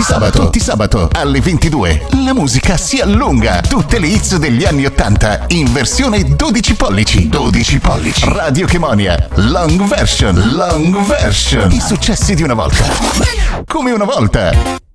tutti sabato alle 22 la musica si allunga. Tutte le hits degli anni 80 in versione 12 pollici. 12 pollici. Radio Chemonia, long version. I successi di una volta. Come una volta.